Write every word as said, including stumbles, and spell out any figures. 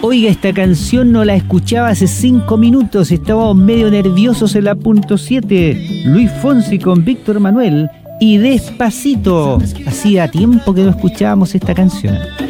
Oiga, esta canción no la escuchaba hace cinco minutos, estábamos medio nerviosos en la punto siete. Luis Fonsi con Víctor Manuel y Despacito. Hacía tiempo que no escuchábamos esta canción.